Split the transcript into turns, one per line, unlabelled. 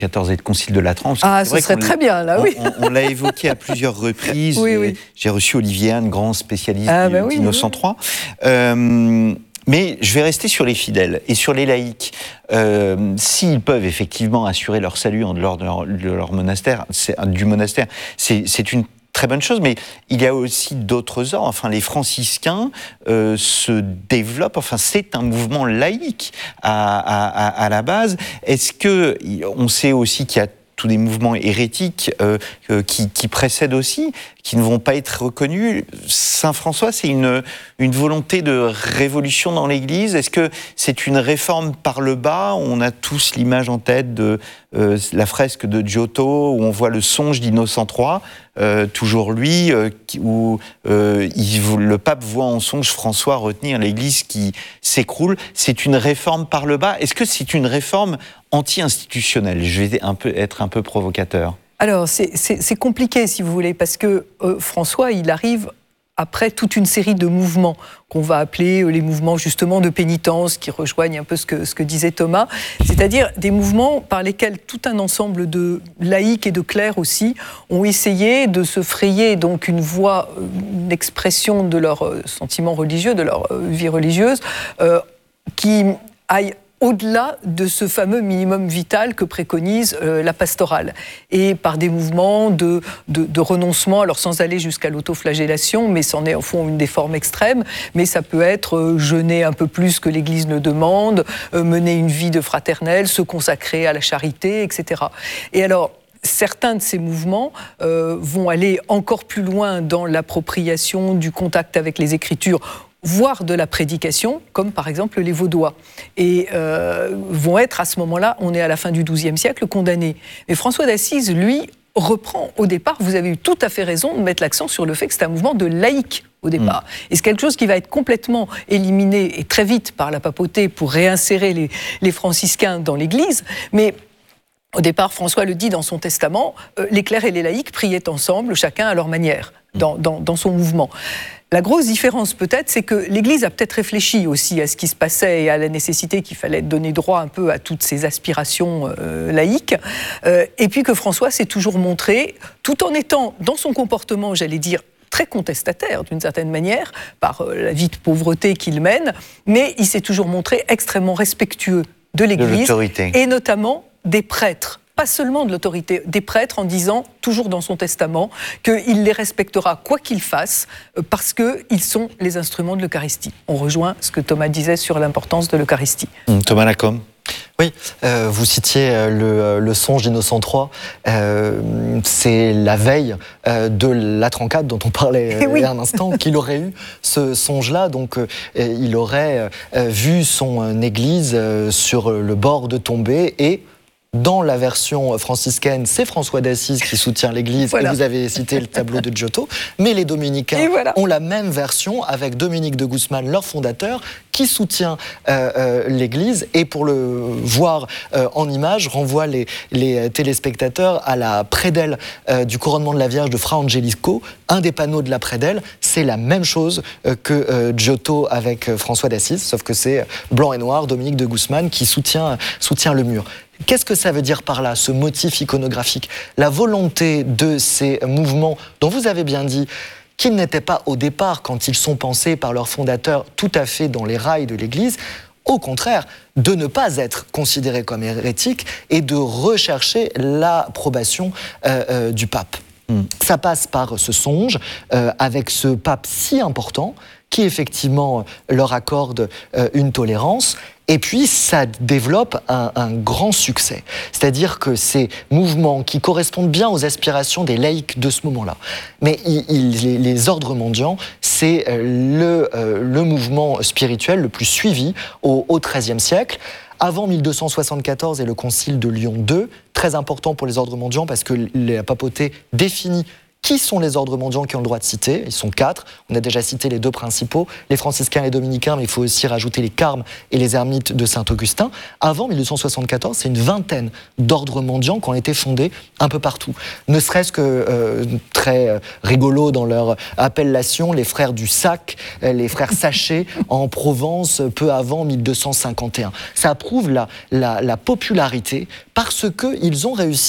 XIV et le Concile de Latran.
Ah, ce serait très bien, là, oui.
On l'a évoqué à plusieurs reprises.
Oui.
J'ai reçu Olivier Anne, grand spécialiste d'Innocent III. Mais je vais rester sur les fidèles et sur les laïcs. S'ils peuvent effectivement assurer leur salut en dehors de leur monastère, du monastère, c'est une très bonne chose, mais il y a aussi d'autres ordres. Enfin, les franciscains se développent. Enfin, c'est un mouvement laïque à la base. Est-ce que on sait aussi qu'il y a tous des mouvements hérétiques qui précèdent aussi, qui ne vont pas être reconnus? Saint François, c'est une volonté de révolution dans l'Église? Est-ce que c'est une réforme par le bas? On a tous l'image en tête de la fresque de Giotto, où on voit le songe d'Innocent III, toujours lui, où le pape voit en songe François retenir l'Église qui s'écroule. C'est une réforme par le bas. Est-ce que c'est une réforme anti-institutionnelle? Je vais être un peu provocateur.
Alors, c'est compliqué, si vous voulez, parce que François, il arrive après toute une série de mouvements qu'on va appeler les mouvements justement de pénitence, qui rejoignent un peu ce que disait Thomas, c'est-à-dire des mouvements par lesquels tout un ensemble de laïcs et de clercs aussi ont essayé de se frayer donc une voie, une expression de leurs sentiments religieux, de leur vie religieuse, qui aille au-delà de ce fameux minimum vital que préconise la pastorale. Et par des mouvements de renoncement, alors sans aller jusqu'à l'autoflagellation, mais c'en est au fond une des formes extrêmes, mais ça peut être jeûner un peu plus que l'Église ne demande, mener une vie de fraternelle, se consacrer à la charité, etc. Et alors, certains de ces mouvements vont aller encore plus loin dans l'appropriation du contact avec les Écritures, voire de la prédication, comme par exemple les Vaudois, et vont être à ce moment-là, on est à la fin du XIIe siècle, condamnés. Mais François d'Assise, lui, reprend au départ, vous avez eu tout à fait raison de mettre l'accent sur le fait que c'est un mouvement de laïcs au départ. Et c'est quelque chose qui va être complètement éliminé, et très vite, par la papauté pour réinsérer les franciscains dans l'Église, mais au départ, François le dit dans son testament, les clercs et les laïcs priaient ensemble, chacun à leur manière, dans son mouvement. La grosse différence peut-être, c'est que l'Église a peut-être réfléchi aussi à ce qui se passait et à la nécessité qu'il fallait donner droit un peu à toutes ces aspirations laïques, et puis que François s'est toujours montré, tout en étant dans son comportement, j'allais dire, très contestataire d'une certaine manière, par la vie de pauvreté qu'il mène, mais il s'est toujours montré extrêmement respectueux de l'Église, et notamment des prêtres. Pas seulement de l'autorité, des prêtres, en disant, toujours dans son testament, qu'il les respectera quoi qu'ils fassent, parce qu'ils sont les instruments de l'Eucharistie. On rejoint ce que Thomas disait sur l'importance de l'Eucharistie.
Thomas Lacombe.
Oui, vous citiez le songe d'Innocent III. C'est la veille de Latran IV dont on parlait il y a un instant, qu'il aurait eu ce songe-là. Donc, il aurait vu son église sur le bord de tomber, et dans la version franciscaine, c'est François d'Assise qui soutient l'Église, voilà. Et vous avez cité le tableau de Giotto, mais les dominicains ont la même version avec Dominique de Guzman, leur fondateur, qui soutient l'Église, et pour le voir en image, renvoie les téléspectateurs à la prédelle du couronnement de la Vierge de Fra Angelico. Un des panneaux de la prédelle, c'est la même chose que Giotto avec François d'Assise, sauf que c'est blanc et noir, Dominique de Guzman qui soutient le mur. Qu'est-ce que ça veut dire par là, ce motif iconographique? La volonté de ces mouvements, dont vous avez bien dit qu'ils n'étaient pas au départ, quand ils sont pensés par leurs fondateurs, tout à fait dans les rails de l'Église, au contraire, de ne pas être considérés comme hérétiques et de rechercher l'approbation du pape. Ça passe par ce songe, avec ce pape si important, qui effectivement leur accorde une tolérance, et puis ça développe un grand succès. C'est-à-dire que ces mouvements qui correspondent bien aux aspirations des laïcs de ce moment-là, mais les ordres mendiants, c'est le mouvement spirituel le plus suivi au XIIIe siècle. Avant 1274 et le concile de Lyon II, très important pour les ordres mendiants parce que la papauté définit Qui sont les ordres mendiants qui ont le droit de citer? Ils sont 4. On a déjà cité les 2 principaux, les franciscains et les dominicains, mais il faut aussi rajouter les carmes et les ermites de Saint-Augustin. Avant 1274, c'est une vingtaine d'ordres mendiants qui ont été fondés un peu partout. Ne serait-ce que très rigolo dans leur appellation, les frères du sac, les frères Sachet en Provence peu avant 1251. Ça prouve la popularité parce qu'ils ont réussi